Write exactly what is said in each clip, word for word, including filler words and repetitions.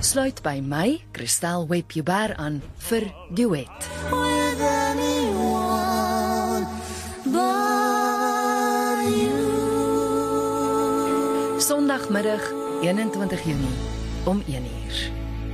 Sluit by my, Christel Webber aan vir Duet. Sondagmiddag, eenentwintig Junie, om een uur.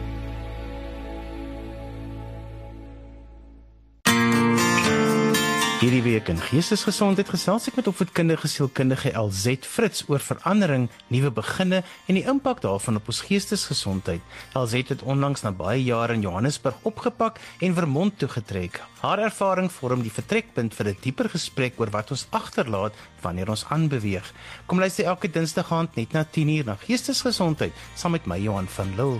Hierdie week in Geestesgesondheid gesels ek met opvoedkundige sielkundige L Z Fritz oor verandering, nuwe beginne en die impak daarvan op ons geestesgesondheid. L Z het onlangs na baie jare in Johannesburg opgepak en Vermont toegetrek. Haar ervaring vorm die vertrekpunt vir 'n dieper gesprek oor wat ons agterlaat wanneer ons aanbeweeg. Kom luister elke Dinsdag aand net na tien uur na Geestesgesondheid saam met my Johan van Lille.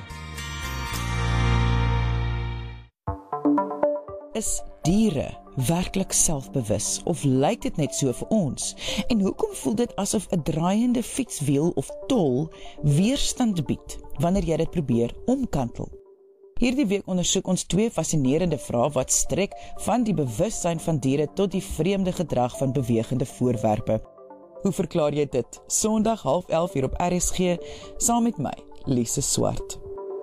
Is diere werklik selfbewus of lyk dit net so vir ons? En hoekom voel dit asof 'n draaiende fietswiel of tol weerstand bied wanneer jy dit probeer omkantel? Hierdie week ondersoek ons twee fascinerende vrae wat strek van die bewussyn van diere tot die vreemde gedrag van bewegende voorwerpe. Hoe verklaar jy dit? Sondag half elf hier op R S G saam met my, Lise Swart.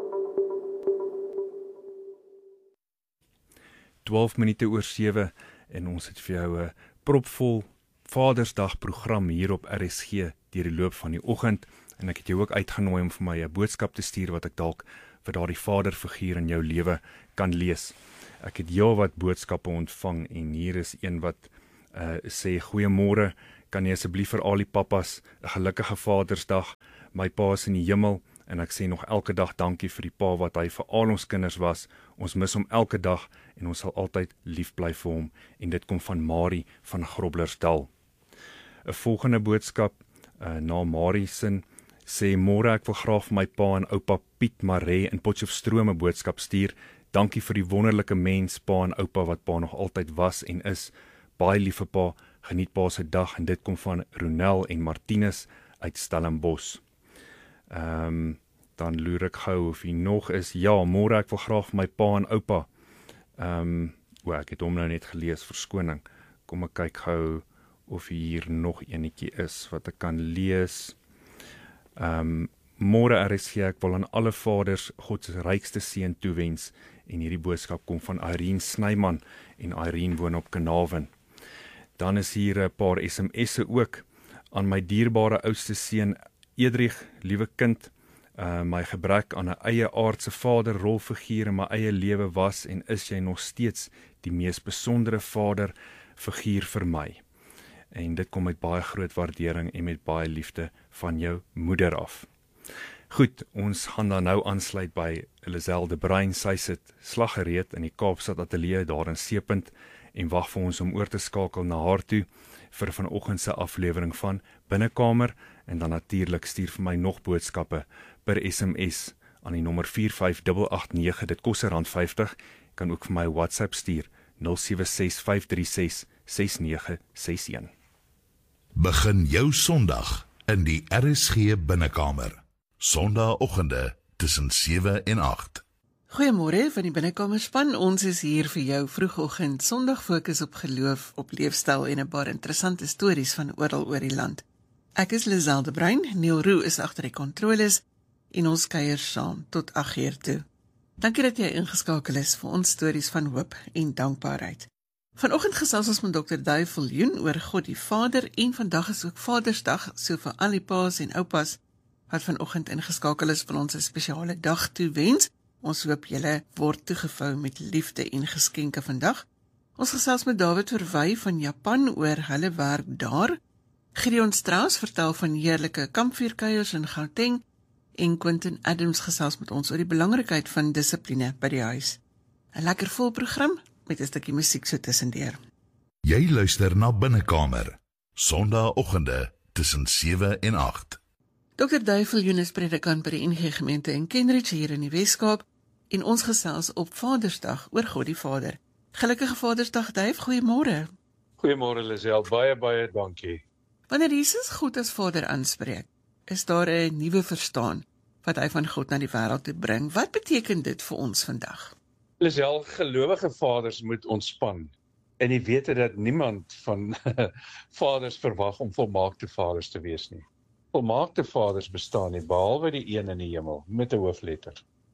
twaalf minute oor sewe en ons het vir jou 'n propvol Vadersdag program hier op R S G deur die loop van die oggend en ek het jou ook uitgenooi om vir my 'n boodskap te stuur wat ek dalk vir daardie vaderfiguur in jou lewe kan lees. Ek het heel wat boodskappe ontvang en hier is een wat uh, sê goeiemôre, kan jy asseblief vir al die pappas 'n gelukkige Vadersdag. My pa is in die hemel en ek sê nog elke dag dankie vir die pa wat hy vir al ons kinders was. Ons mis hom elke dag en ons sal altyd lief bly vir hom. En dit kom van Marie van Groblersdal. 'n Volgende boodskap uh, na Marie sin sê môre ek wil graag vir my pa en oupa Piet Maree in Potchefstroom 'n boodskap stuur. Dankie vir die wonderlike mens pa en oupa wat pa nog altyd was en is. Baie liefe pa, geniet pa se dag en dit kom van Ronel en Martinus uit Stellenbosch. Ehm um, dan loer ek gou of hy nog is. Ja, môre ek wil graag vir my pa en oupa. Ehm, um, o, ek het hom nou net gelees, verskoning. Kom ek kyk gou of hier nog enetjie is wat ek kan lees. Ehm, um, môre R S G, ek wil aan alle vaders God se rykste seën toewens en hierdie boodskap kom van Irene Snyman en Irene woon op Kanaven. Dan is hier 'n paar S M S'e ook aan my dierbare oudste seun Edrich, liewe kind, uh, my gebrek aan 'n eie aardse vader rolfiguur in my eie lewe was en is jy nog steeds die mees besondere vader figuur vir my. En dit kom met baie groot waardering en met baie liefde van jou moeder af. Goed, ons gaan dan nou aansluit by Liselde Brein. Sy sit slaggereed in die Kaapstad Ateljee daar in Seepunt en wag vir ons om oor te skakel na haar toe vir vanoggend se aflewering van Binnekamer. En dan natuurlik stuur vir my nog boodskappe per S M S aan die nommer vier vyf agt agt nege. Dit kos R vyftig. Jy kan ook vir my WhatsApp stuur nul sewe ses vyf drie ses ses nege ses een. Begin jou Sondag in die R S G Binnekamer. Sondagoggende tussen sewe en agt. Goeiemôre van die Binnekamerspan. Ons is hier vir jou vroegoggend Sondag fokus op geloof, op leefstyl en 'n paar interessante stories van oral oor die land. Ek is Liselde Brein, Neil Roo is agter die kontroles en ons kuier saam tot agt uur toe. Dankie dat jy ingeskakel is vir ons stories van hoop en dankbaarheid. Vanoggend gesels ons met dokter Duif Viljoen oor God die Vader en vandag is ook Vadersdag, so vir al die paas en oupas wat vanoggend ingeskakel is van ons 'n spesiale dag toewens. Ons hoop julle word toegevou met liefde en geskenke vandag. Ons gesels met David Verwy van Japan oor hulle werk daar. Gideon Strauss vertel van heerlike kampvuurkuiers in Gauteng en Quentin Adams gesels met ons oor die belangrikheid van dissipline by die huis. 'n Lekker vol program met 'n stukkie musiek so tussendeur. Jy luister na Binnekamer, Sondagoggende tussen sewe en agt. dokter Duif Viljoen is predikant by die N G Gemeente in Kenridge hier in die Weskaap en ons gesels op Vadersdag oor God die Vader. Gelukkige Vadersdag Duif, goeiemôre. Goeiemôre Lisel, baie baie dankie. Wanneer Jesus God as Vader aanspreek, is daar 'n nuwe verstaan wat hy van God na die wêreld toe bring. Wat beteken dit vir ons vandag? Lisel, gelowige vaders moet ontspan en die wete dat niemand van vaders verwag om volmaakte vaders te wees nie. Volmaakte vaders bestaan nie, behalwe die een in die hemel, met 'n hoofletter.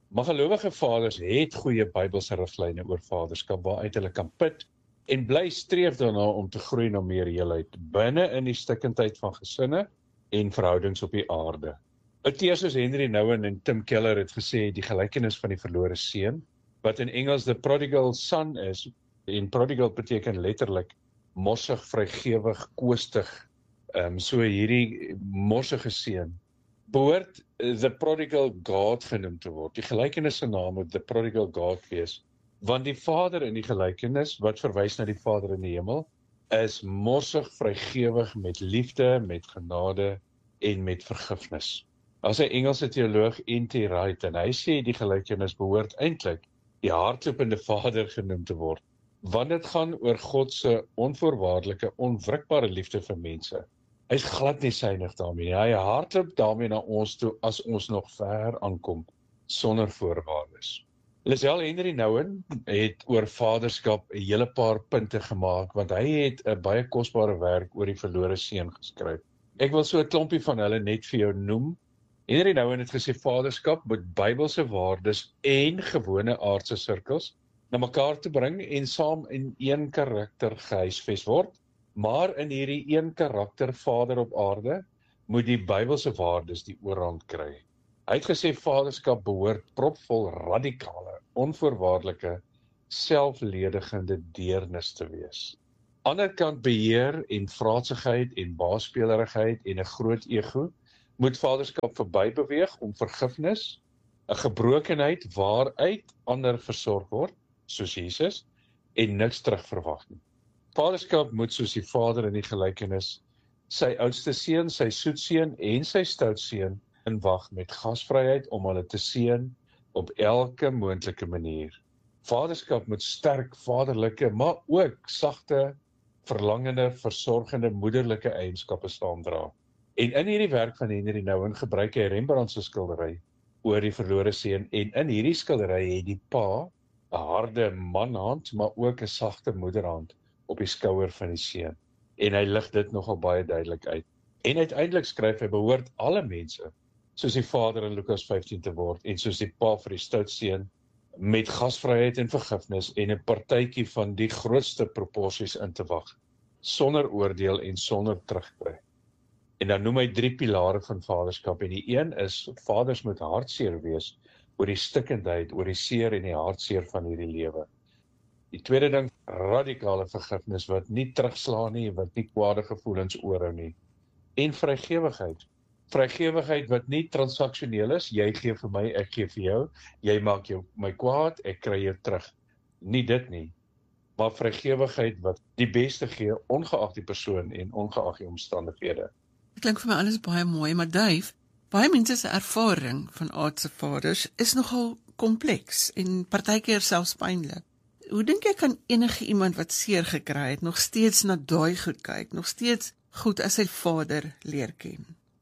Maar gelowige vaders het goeie Bybelse riglyne oor vaderskap waaruit hulle kan put en bly streef daarna om te groei na meer heelheid binne in die stikkindheid van gesinne en verhoudings op die aarde. Outeurs soos Henry Nouwen en Tim Keller het gesê die gelykenis van die verlore seun, wat in Engels the prodigal son is, en prodigal beteken letterlik morsig, vrygewig, koostig, um, so hierdie morsige seun, behoort the prodigal God genoem te word. Die gelykenis se naam moet the prodigal God wees, want die vader in die gelykenis, wat verwys na die Vader in die hemel, is morsig, vrygewig, met liefde, met genade en met vergifnis. As 'n Engelse teoloog N T Wright, en hy sê die gelykenis behoort eintlik die hardlopende Vader genoem te word, want dit gaan oor God se onvoorwaardelike, onwrikbare liefde vir mense. Hy is glad nie synig daarmee. Hy hardloop daarmee na ons toe as ons nog ver aankom, sonder voorwaardes. Lisel Henry Nouwen het oor vaderskap 'n hele paar punte gemaak, want hy het 'n baie kosbare werk oor die verlore seun geskryf. Ek wil so 'n klompie van hulle net vir jou noem. Henry Nouwen het gesê vaderskap moet Bybelse waardes en gewone aardse sirkels na mekaar te bring en saam in een karakter gehuisves word, maar in hierdie een karakter Vader op aarde moet die Bybelse waardes die oorhand kry. Hy het gesê vaderskap behoort propvol radikale, onvoorwaardelike, selfledigende deernis te wees. Anderkant beheer en vraatsigheid en baasspelerigheid en 'n groot ego moet vaderskap verby beweeg om vergifnis, 'n gebrokenheid waaruit ander versorg word, soos Jesus, en niks terugverwag nie. Vaderskap moet soos die Vader in die gelykenis sy oudste seun, sy soetseun en sy stoutseun inwag met gasvryheid om hulle te seën op elke moontlike manier. Vaderskap moet sterk vaderlike, maar ook sagte, verlangende, versorgende, moederlike eienskappe saamdra. En in hierdie werk van Henry Nouwen gebruik hy Rembrandt se skildery oor die verlore seun, en in hierdie skildery het die pa 'n harde manhand, maar ook 'n sagte moederhand op die skouer van die seun. En hy lig dit nogal baie duidelik uit. En uiteindelik skryf hy behoort alle mense soos die Vader in Lukas vyftien te word en soos die pa vir die stoutseun met gasvryheid en vergifnis en 'n partytjie van die grootste proporsies in te wag, sonder oordeel en sonder terugkry. En dan noem hy drie pilare van vaderskap, en die een is, vaders moet hartseer wees oor die stikkendheid, oor die seer en die hartseer van hierdie lewe. Die tweede ding, radikale vergifnis wat nie terugslaan nie, wat nie kwade gevoelens oorhou nie. En vrygewigheid. Vrygewigheid wat nie transaksioneel is, jy gee vir my, ek gee vir jou, jy maak jou my kwaad, ek kry jou terug. Nie dit nie, maar vrygewigheid wat die beste gee, ongeag die persoon en ongeag die omstandighede. Dit klink vir my alles baie mooi, maar Dave, baie mense se ervaring van aardse vaders is nogal kompleks en partykeer selfs pynlik. Hoe dink jy kan enige iemand wat seer gekry het nog steeds na daai goed kyk, nog steeds goed as sy vader leer ken?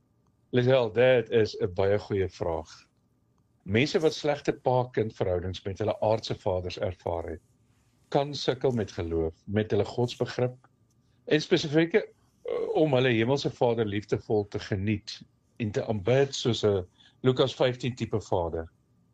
Lisel, dit is 'n baie goeie vraag. Mense wat slegte pa-kind verhoudings met hulle aardse vaders ervaar het, kan sukkel met geloof, met hulle godsbegrip en spesifiek om hulle hemelse Vader liefdevol te geniet en te aanbid soos 'n Lukas vyftien tipe vader.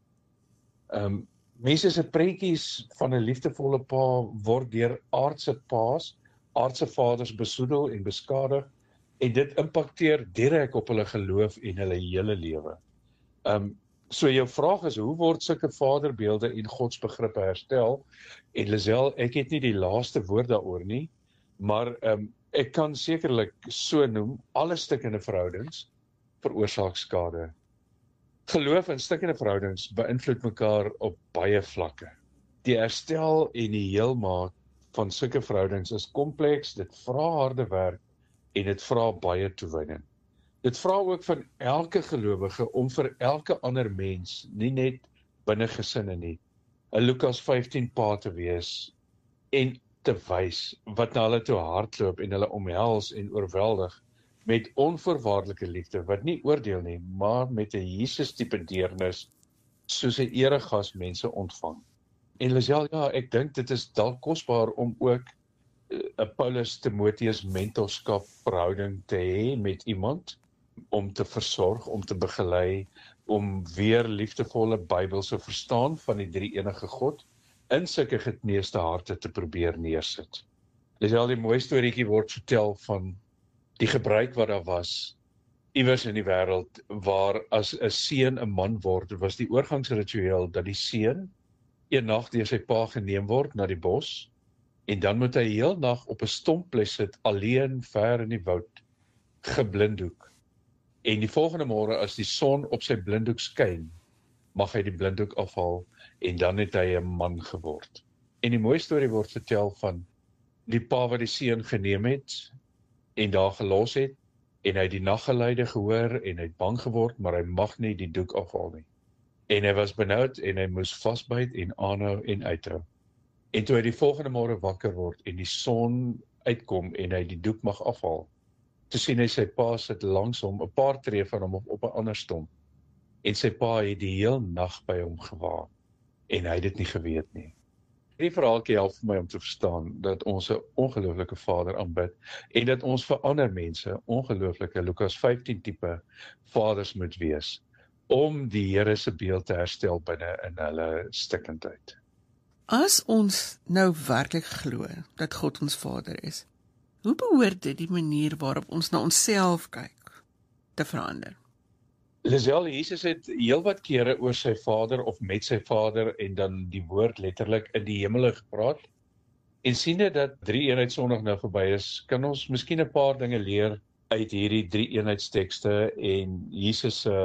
Um, mense se prentjies van 'n liefdevolle pa word deur aardse paas, aardse vaders besoedel en beskadig, en dit impakteer direk op hulle geloof en hulle hele lewe. Um, so jou vraag is, hoe word sulke vaderbeelde en godsbegrippe herstel? En Lisel, ek het nie die laaste woord daaroor nie, maar um, ek kan sekerlik so noem, alle stikkende verhoudings veroorsaak skade. Geloof en stikkende verhoudings beïnvloed mekaar op baie vlakke. Die herstel en die heelmaak van sulke verhoudings is kompleks, dit vra harde werk en dit vra baie toewyding. Dit vra ook van elke gelowige om vir elke ander mens, nie net binne gesinne nie, 'n Lukas vyftien pa te wees en te wys wat na hulle toe hardloop en hulle omhels en oorweldig met onvoorwaardelike liefde wat nie oordeel nie, maar met 'n Jesus tipe deernis soos 'n eregas mense ontvang. En Lisel, ja, ek dink dit is dalk kosbaar om ook 'n Paulus Timoteus mentorskap verhouding te hê met iemand, om te versorg, om te begelei, om weer liefdevolle Bybelse verstaan van die drie enige God in sulke gekneusde harte te probeer neersit. Dis al die mooi storieetjie word vertel van die gebruik wat daar was iewers in die wêreld waar as 'n seun 'n man word, was die oorgangsritueel dat die seun een nag deur sy pa geneem word na die bos en dan moet hy heel nag op 'n stomp bly sit alleen ver in die woud geblinddoek. En die volgende môre as die son op sy blinddoek skyn, mag hy die blinddoek afhaal en dan het hy 'n man geword. En die mooi storie word vertel van die pa wat die seun geneem het en daar gelos het en hy het die naggeluide gehoor en hy het bang geword, maar hy mag nie die doek afhaal nie. En hy was benoud en hy moes vasbyt en aanhou en uithou. En toe hy die volgende môre wakker word en die son uitkom en hy die doek mag afhaal, toe sien hy sy pa sit langs hom, 'n paar tree van hom op, op 'n ander stomp. En sy pa het die heel nag by hom gewaak en hy het dit nie geweet nie. Hierdie verhaaltjie help vir my om te verstaan dat ons 'n ongelooflike Vader aanbid en dat ons vir ander mense ongelooflike Lukas vyftien tipe vaders moet wees om die Here se beeld te herstel binne in hulle stikkindheid. As ons nou werklik glo dat God ons Vader is, hoe behoort dit die manier waarop ons na onsself kyk te verander? Lisel, Jesus het heelwat kere oor sy Vader of met sy Vader en dan die woord letterlik in die hemele gepraat. En siende dat drie eenheid Sondag nou verby is, kan ons miskien 'n paar dinge leer uit hierdie drie eenheidstekste en Jesus se